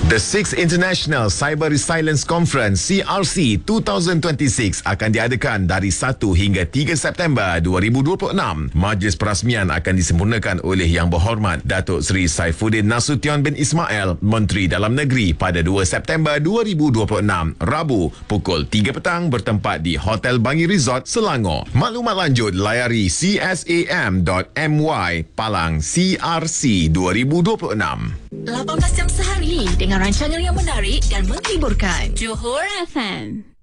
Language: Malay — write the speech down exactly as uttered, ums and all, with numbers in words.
The sixth International Cyber Resilience Conference C R C dua ribu dua puluh enam akan diadakan dari satu hingga tiga September dua ribu dua puluh enam. Majlis perasmian akan disempurnakan oleh Yang Berhormat Datuk Seri Saifuddin Nasution bin Ismail, Menteri Dalam Negeri, pada dua September dua ribu dua puluh enam, Rabu, pukul tiga petang bertempat di Hotel Bangi Resort, Selangor. Maklumat lanjut layari c s a m dot m y palang C R C dua ribu dua puluh enam. lapan belas jam sehari dengan rancangan yang menarik dan menghiburkan. Johor F M.